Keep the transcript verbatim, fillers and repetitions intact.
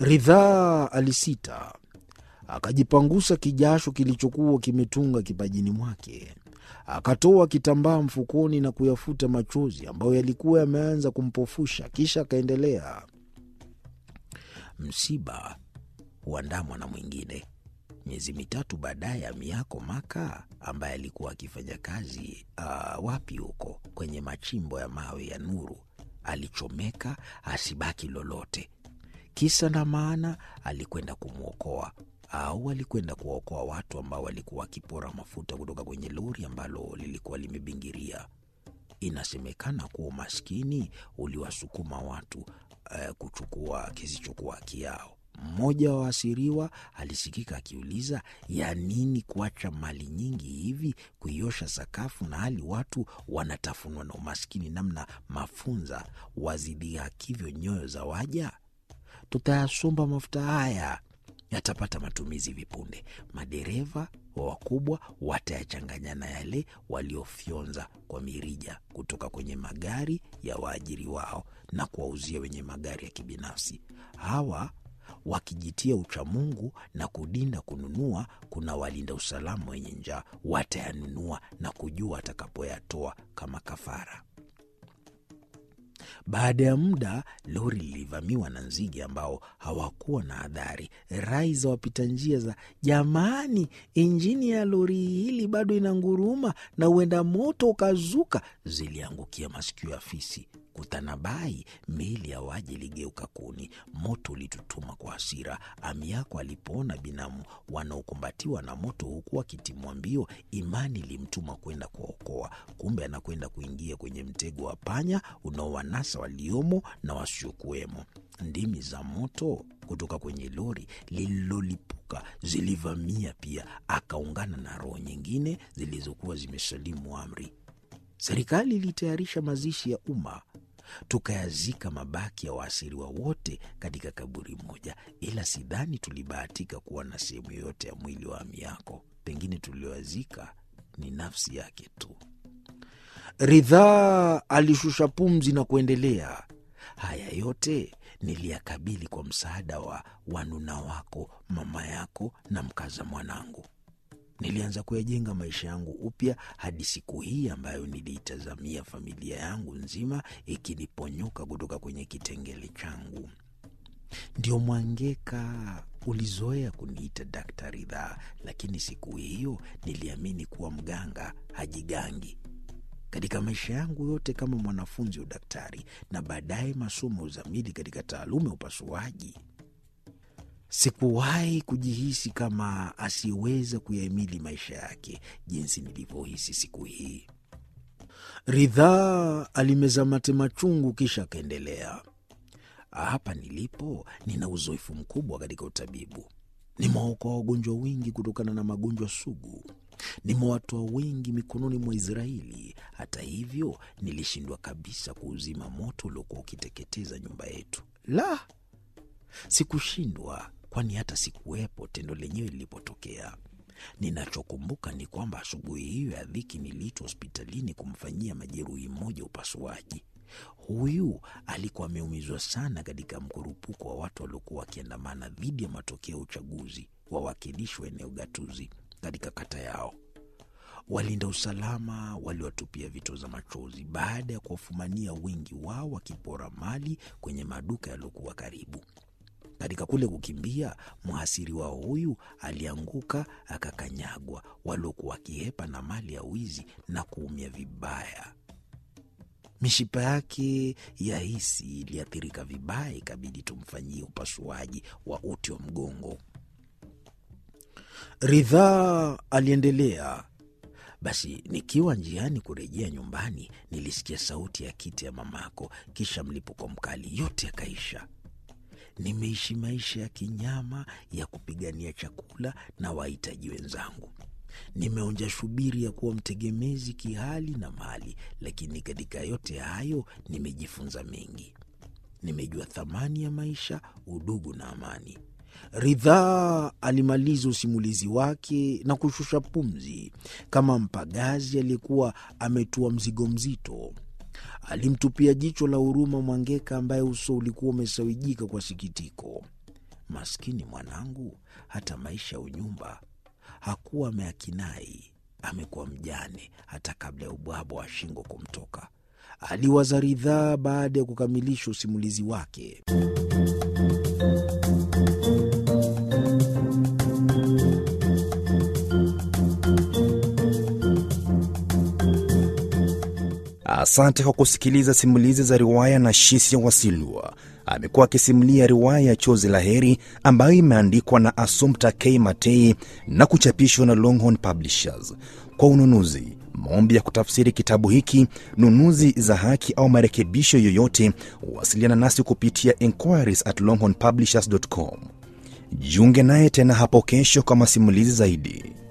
Ridhaa alisita, akajipangusa kijasho kilichokuwa kimetunga kipajini mwake. Akatoa kitambaa mfukoni na kuyafuta machozi ambayo yalikuwa yameanza kumpofusha. Kisha akaendelea, msiba huandamwa na mwingine. Miezi mitatu baadaye, Amiako Maka ambaye alikuwa akifanya kazi uh, wapi huko kwenye machimbo ya mawe ya Nuru alichomeka asibaki lolote. Kisa na maana, alikwenda kumwokoa au alikwenda kuwaokoa watu ambao walikuwa wakipora mafuta kutoka kwenye lori ambalo lilikuwa limebingiria. Inasemekana kuwa umaskini uliwasukuma watu uh, kuchukua kisichokuwa haki yao. Mmoja wa waasiriwa alisikika akiuliza, ya nini kuacha mali nyingi hivi kuiosha sakafu, na hali watu wanatafunwa na umaskini namna mafunza wazidhihakivyo nyoyo za waja? Tutayasomba mafuta haya, yatapata matumizi vipunde. Madereva wa wakubwa watayachanganya na yale waliofyonza kwa mirija kutoka kwenye magari ya waajiri wao na kuwauzia wenye magari ya kibinafsi. Hawa wakijitia uchamungu na kudinda kununua, kuna walinda usalama wenye njaa watayanunua na kujua atakapoyatoa kama kafara. Baada ya muda, lori lilivamiwa na nzige ambao hawakuwa na adhari. Rai za wapita njia za, jamani, injini ya lori hili bado inanguruma na huenda moto ukazuka, ziliangukia masikio ya fisi. Kutanabai, miili ya waje ligeuka kuni. Moto ulitutuma kwa hasira. Amiako alipoona binamu wanaokumbatiwa na moto huku wakitimwa mbio, imani ilimtuma kwenda kuwaokoa. Kumbe anakwenda kuingia kwenye mtego wa panya unaowanasa waliomo na wasiokuwemo. Ndimi za moto kutoka kwenye lori lililolipuka zilivamia pia, akaungana na roho nyingine zilizokuwa zimesalimu amri. Serikali ilitayarisha mazishi ya umma. Tukayazika mabaki ya waasiriwa wote katika kaburi moja, ila sidhani tulibahatika kuwa na sehemu yoyote ya mwili wa Amiako. Pengine tulioazika ni nafsi yake tu. Ridhaa alishusha pumzi na kuendelea, haya yote niliyakabili kwa msaada wa wanuna wako, mama yako na mkaza mwanangu. Nilianza kuyajenga maisha yangu upya hadi siku hii ambayo niliitazamia familia yangu nzima ikiniponyoka kutoka kwenye kitengele changu. Ndio Mwangeka ulizoea kuniita Daktari Ridhaa, lakini siku hiyo niliamini kuwa mganga hajigangi. Katika maisha yangu yote kama mwanafunzi wa daktari na baadaye masomo uzamili katika taaluma ya upasuaji, sikuwahi kujihisi kama asiweza kuyahimili maisha yake jinsi nilivyohisi siku hii. Ridhaa alimeza mate machungu kisha akaendelea, hapa nilipo nina uzoefu mkubwa katika utabibu. Nimewaokoa wagonjwa wengi kutokana na magonjwa sugu. Nimewatoa wengi mikononi mwa Israeli. Hata hivyo, nilishindwa kabisa kuuzima moto uliokuwa ukiteketeza nyumba yetu. La, sikushindwa, kwani hata sikuwepo tendo lenyewe lilipotokea. Ninachokumbuka ni kwamba asubuhi hiyo ya dhiki niliitwa hospitalini kumfanyia majeruhi mmoja upasuaji. Huyu alikuwa ameumizwa sana katika mkurupuko wa watu waliokuwa wakiandamana dhidi ya matokeo ya uchaguzi wa wawakilishi wa eneo gatuzi katika kata yao. Walinda usalama waliwatupia vito za machozi baada ya kuwafumania wengi wao wakipora mali kwenye maduka yaliyokuwa karibu. Katika kule kukimbia, mhasiri wa huyu alianguka akakanyagwa, waliokuwa wakihepa na mali ya wizi na kuumia vibaya. Mishipa yake ya hisi iliathirika vibaya, ikabidi tumfanyie upasuaji wa uti wa mgongo. Ridhaa aliendelea, basi nikiwa njiani kurejea nyumbani nilisikia sauti ya kiti ya mamako, kisha mlipuko mkali, yote yakaisha. Nimeishi maisha ya kinyama ya kupigania chakula na wahitaji wenzangu. Nimeonja shubiri ya kuwa mtegemezi kihali na mali, lakini katika yote hayo nimejifunza mengi. Nimejua thamani ya maisha, udugu na amani. Ridhaa alimaliza usimulizi wake na kushusha pumzi kama mpagazi aliyekuwa ametua mzigo mzito. Alimtupia jicho la huruma Mwangeka ambaye uso ulikuwa umesawijika kwa sikitiko. Maskini mwanangu, hata maisha unyumba hakuwa ameakinai. Amekuwa mjane hata kabla ya ubwabwa wa shingo kumtoka. Aliwaza Ridhaa baada ya kukamilisha usimulizi wake. Asante kwa kusikiliza simulizi za riwaya na Shisia Wasilwa. Amekuwa akisimulia riwaya ya Chozi la Heri ambayo imeandikwa na Assumpta K. Matei na kuchapishwa na Longhorn Publishers. Kwa ununuzi, maombi ya kutafsiri kitabu hiki, nunuzi za haki au marekebisho yoyote, wasiliana nasi kupitia inquiries at longhorn publishers dot com. Jiunge naye tena hapo kesho kwa masimulizi zaidi.